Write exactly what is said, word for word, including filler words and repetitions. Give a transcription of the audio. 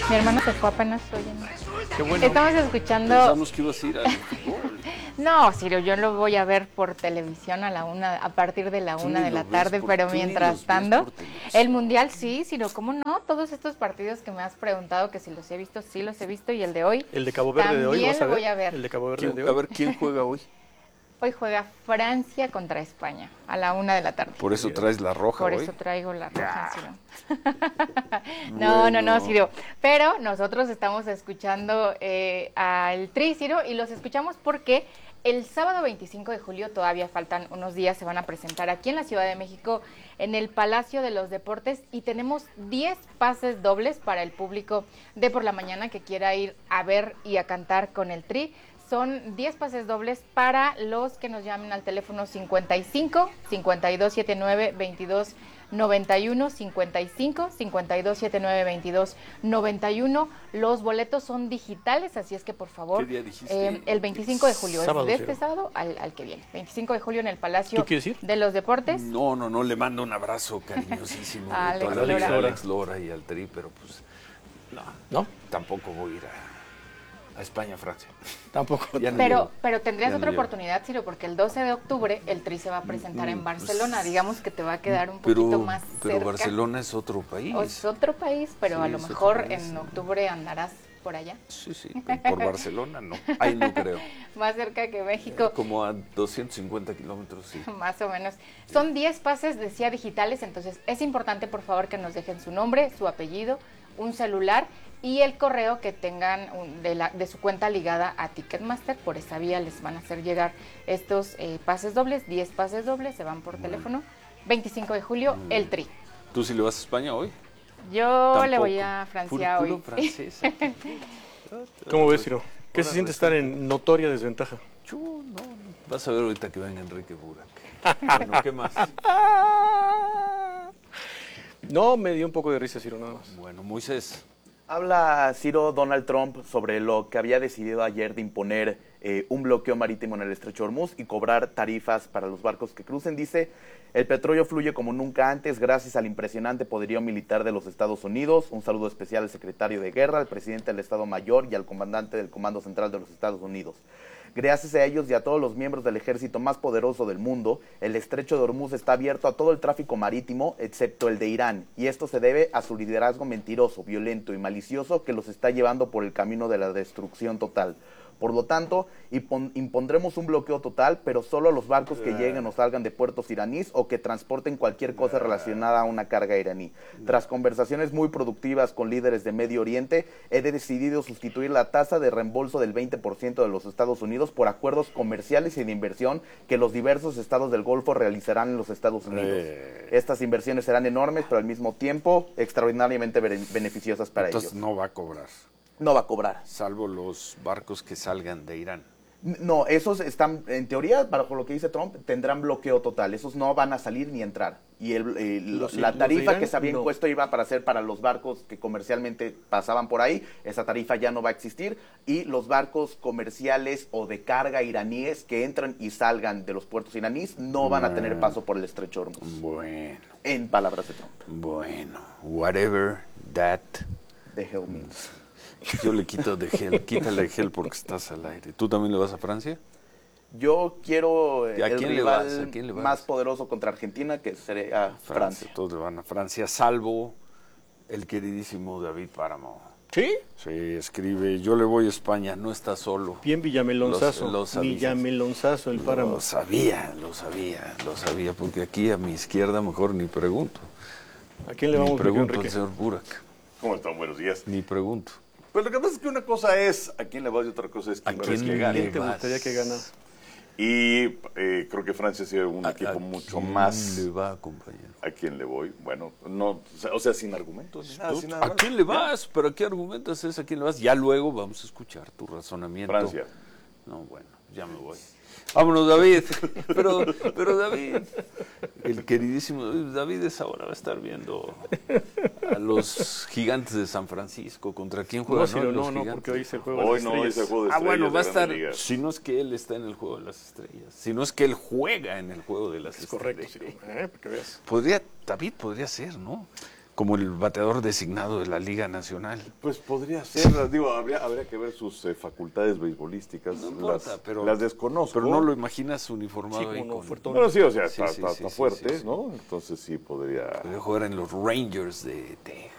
Mi hermano se fue apenas hoy en... Qué bueno. Estamos escuchando... Pensamos que ibas a ir al fútbol. No, Ciro, yo lo voy a ver por televisión a la una, a partir de la Tú una ni de la lo tarde, ves por- pero tú ni mientras los ves tanto, por televisión. el Mundial sí, Ciro, ¿cómo no? Todos estos partidos que me has preguntado que si los he visto, sí los he visto, y el de hoy El de Cabo Verde de hoy, también ¿vas a lo ver? voy a ver. El de Cabo Verde ¿Quién- de a hoy. ver, ¿quién juega hoy? Hoy juega Francia contra España a la una de la tarde. Por eso traes la roja Por hoy. eso traigo la roja, Ciro. No, no, no, Ciro. Pero nosotros estamos escuchando eh, al Tri, Ciro, y los escuchamos porque el sábado veinticinco de julio, todavía faltan unos días, se van a presentar aquí en la Ciudad de México, en el Palacio de los Deportes, y tenemos diez pases dobles para el público de por la mañana que quiera ir a ver y a cantar con el Tri. Son diez pases dobles para los que nos llamen al teléfono cincuenta y cinco, cincuenta y dos setenta y nueve, veintidós noventa y uno, cincuenta y cinco, cincuenta y dos setenta y nueve, veintidós noventa y uno. Los boletos son digitales, así es que por favor, ¿Qué día dijiste? eh, el veinticinco de julio, Sábado, es de este Ciro. sábado al, al que viene. veinticinco de julio en el Palacio ¿Tú quieres ir? de los Deportes. No, no, no, le mando un abrazo cariñosísimo A de toda Alex la vida a Lora. Alex Lora y al Tri, pero pues no, ¿No? tampoco voy a ir a, a España, Francia. Tampoco. Ya no Pero, llego. pero tendrías Ya no otra llego. oportunidad, Ciro, porque el doce de octubre el Tri se va a presentar en Barcelona. Digamos que te va a quedar un Pero, poquito más pero cerca. Barcelona es otro país. O es otro país, pero Sí, a lo es otro mejor país. en octubre andarás por allá. Sí, sí, pero por Barcelona no. Ahí no creo. Más cerca que México. Como a doscientos cincuenta kilómetros, sí. Más o menos. Son diez pases, decía, digitales, entonces es importante, por favor, que nos dejen su nombre, su apellido, un celular y el correo que tengan un- de, la, de su cuenta ligada a Ticketmaster. Por esa vía les van a hacer llegar estos eh, pases dobles, diez pases dobles, se van por teléfono. veinticinco de julio, el Tri. ¿Tú sí le vas a España hoy? Yo le Tampoco. voy a Francia Puro- hoy. puro francés aquí. ¿Cómo ves, Ciro? ¿Qué se Ahora siente estar en notoria desventaja? Chu, no, no. Vas a ver ahorita que venga Enrique Burak. Bueno, ¿qué más? No, me dio un poco de risa, Ciro, nada más. Bueno, Moisés. Habla Ciro Donald Trump sobre lo que había decidido ayer de imponer eh, un bloqueo marítimo en el Estrecho de Hormuz y cobrar tarifas para los barcos que crucen. Dice, el petróleo fluye como nunca antes gracias al impresionante poderío militar de los Estados Unidos. Un saludo especial al secretario de Guerra, al presidente del Estado Mayor y al comandante del Comando Central de los Estados Unidos. Gracias a ellos y a todos los miembros del ejército más poderoso del mundo, el Estrecho de Hormuz está abierto a todo el tráfico marítimo, excepto el de Irán, y esto se debe a su liderazgo mentiroso, violento y malicioso que los está llevando por el camino de la destrucción total. Por lo tanto, impon- impondremos un bloqueo total, pero solo a los barcos que lleguen o salgan de puertos iraníes o que transporten cualquier cosa relacionada a una carga iraní. Tras conversaciones muy productivas con líderes de Medio Oriente, he decidido sustituir la tasa de reembolso del veinte por ciento de los Estados Unidos por acuerdos comerciales y de inversión que los diversos estados del Golfo realizarán en los Estados Unidos. Eh. Estas inversiones serán enormes, pero al mismo tiempo extraordinariamente bene- beneficiosas para Entonces ellos. no va a cobrar, No va a cobrar. salvo los barcos que salgan de Irán. No, esos están, en teoría, bajo lo que dice Trump, tendrán bloqueo total. Esos no van a salir ni entrar. Y el, eh, Los- la los de tarifa Irán, que se había no. impuesto iba para ser para los barcos que comercialmente pasaban por ahí. Esa tarifa ya no va a existir. Y los barcos comerciales o de carga iraníes que entran y salgan de los puertos iraníes no van a tener paso por el Estrecho de Hormuz. Bueno, En palabras de Trump. bueno, whatever that. De hell means. Yo le quito de gel, quítale de gel porque estás al aire. ¿Tú también le vas a Francia? Yo quiero eh, ¿Y a el quién le rival vas? ¿A quién le vas? más poderoso contra Argentina, que sería Francia. Todos le van a Francia, salvo el queridísimo David Páramo. ¿Sí? Sí, escribe, yo le voy a España, no está solo. Bien Villamelonzazo. Los- los avisas. Villamelonzazo, el páramo. Lo sabía, lo sabía, lo sabía, porque aquí a mi izquierda mejor ni pregunto. ¿A quién le Ni vamos, pregunto Enrique? al señor Burak, ¿Cómo están? Buenos días. ni pregunto. Pues lo que pasa es que una cosa es a quién le vas y otra cosa es ¿A quién, quién crees que le gane. ¿Quién te vas? gustaría que gana? Y eh, creo que Francia sea un ¿A- equipo a mucho quién más le va a acompañar? a quién le voy. Bueno, no, o sea, o sea, sin argumentos ni nada, sin nada ¿A más. quién le vas? ¿Pero a qué argumentas es a quién le vas? Ya luego vamos a escuchar tu razonamiento. Francia. No, bueno, ya me voy. Vámonos, David. Pero, pero David, el queridísimo David, David esa hora va a estar viendo a los gigantes de San Francisco. ¿Contra quién juega? No, Ciro, Los no, no, gigantes. porque hoy es el juego Hoy de no, las hoy es el estrellas. juego de Ah, estrellas bueno, va a de estar, Grandes Ligas. si no es que él está en el juego de las estrellas, si no es que él juega en el juego de las Es estrellas. correcto, Ciro. Eh, para que veas. Podría, David podría ser, ¿no? como el bateador designado de la Liga Nacional. Pues podría ser, digo, habría, habría que ver sus eh, facultades beisbolísticas. No importa, las, pero, las desconozco. Pero no lo imaginas uniformado Sí, ahí como no, con... fuertón. Bueno, sí, o sea, Sí, está, sí, está- sí, está sí, fuerte, sí, sí. ¿no? Entonces sí podría... Podría jugar en los Rangers de Texas.